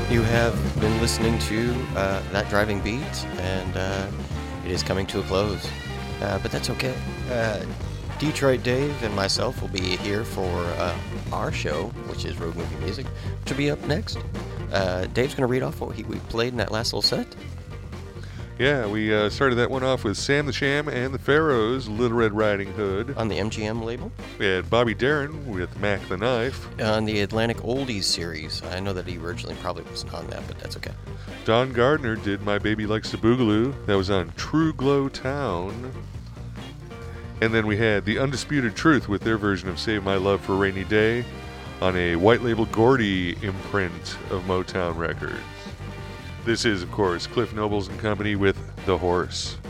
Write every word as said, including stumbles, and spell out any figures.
You have been listening to uh, That Driving Beat, and uh, it is coming to a close. Uh, but that's okay. Uh, Detroit Dave and myself will be here for uh, our show, which is Road Movie Music, which will be up next. Uh, Dave's going to read off what he, we played in that last little set. Yeah, we uh, started that one off with Sam the Sham and the Pharaohs, Little Red Riding Hood. On the M G M label. We had Bobby Darin with Mac the Knife. On the Atlantic Oldies series. I know that he originally probably wasn't on that, but that's okay. Don Gardner did My Baby Likes to Boogaloo. That was on True Glow Town. And then we had The Undisputed Truth with their version of Save My Love for a Rainy Day on a white label Gordy imprint of Motown Records. This is, of course, Cliff Nobles and Company with The Horse.